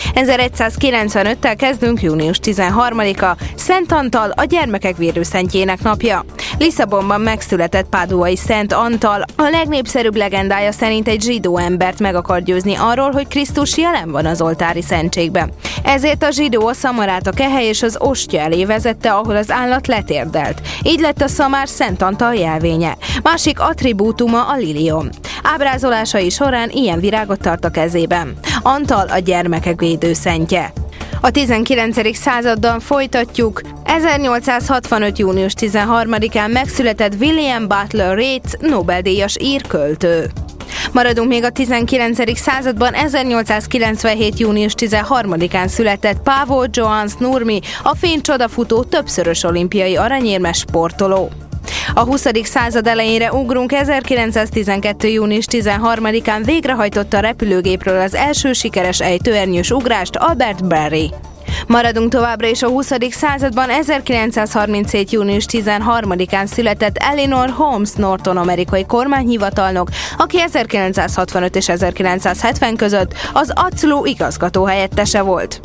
1195-tel kezdünk, június 13-a, Szent Antal, a gyermekek védőszentjének napja. Lisszabonban megszületett páduai Szent Antal, a legnépszerűbb legendája szerint egy zsidó embert meg akar győzni arról, hogy Krisztus jelen van az oltári szentségben. Ezért a zsidó a szamarát a kehely és az ostya elé vezette, ahol az állat letérdelt. Így lett a szamár Szent Antal jelvénye. Másik attribútuma a liliom. Ábrázolásai során ilyen virágot tart a kezében. Antal a gyermekek védőszentje. A 19. századdal folytatjuk. 1865. június 13-án megszületett William Butler Yeats, Nobel-díjas ír költő. Maradunk még a 19. században, 1897. június 13-án született Pavo Johannes Nurmi, a fénycsodafutó, többszörös olimpiai aranyérmes sportoló. A 20. század elejére ugrunk, 1912. június 13-án végrehajtotta a repülőgépről az első sikeres ejtőernyős ugrást Albert Berry. Maradunk továbbra is a 20. században, 1937. június 13-án született Eleanor Holmes Norton amerikai kormányhivatalnok, aki 1965 és 1970 között az ACLU igazgató helyettese volt.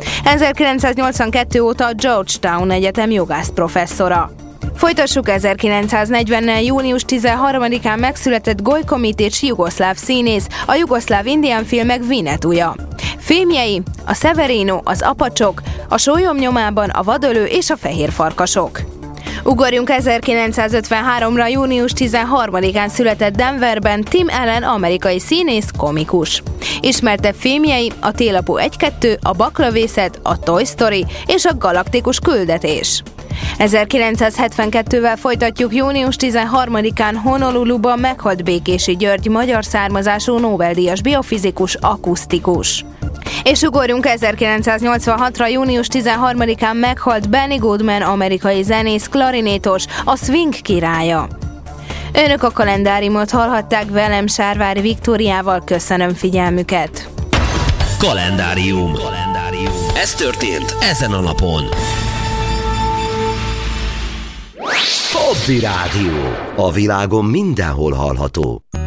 1982 óta a Georgetown Egyetem jogász professzora. Folytassuk, 1940-nel június 13-án megszületett Gojko Mitić, jugoszláv színész, a jugoszláv indián filmek Vinetuja. Filmjei a Severino, az Apacsok, a Sólyom nyomában, a Vadölő és a Fehér farkasok. Ugorjunk 1953-ra, június 13-án született Denverben Tim Allen, amerikai színész, komikus. Ismertebb filmjei a Télapó 1-2, a Baklavészet, a Toy Story és a Galaktikus küldetés. 1972-vel folytatjuk, június 13-án Honoluluban meghalt Békési György, magyar származású Nobel-díjas biofizikus, akusztikus. És ugorjunk 1986-ra, június 13-án meghalt Benny Goodman, amerikai zenész, klarinétos, a swing királya. Önök a kalendáriumot hallhatták, velem Sárvári Viktóriával, köszönöm figyelmüket. Kalendárium. Ez történt ezen a napon. Hobby Rádió. A világon mindenhol hallható.